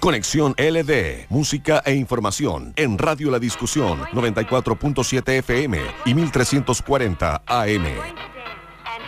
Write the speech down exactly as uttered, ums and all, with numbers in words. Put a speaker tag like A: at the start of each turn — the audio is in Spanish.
A: Conexión L D, música e información en Radio La Discusión noventa y cuatro punto siete F M y mil trescientos cuarenta A M.